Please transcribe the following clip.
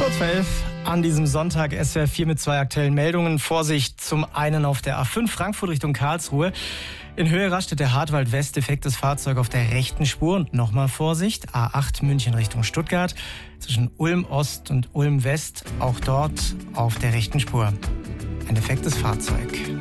Kurz vor 11 an diesem Sonntag SWR 4 mit 2 aktuellen Meldungen. Vorsicht zum einen auf der A5 Frankfurt Richtung Karlsruhe. In Höhe Raststätte Hartwald West defektes Fahrzeug auf der rechten Spur. Und nochmal Vorsicht, A8 München Richtung Stuttgart. Zwischen Ulm Ost und Ulm West, auch dort auf der rechten Spur. Ein defektes Fahrzeug.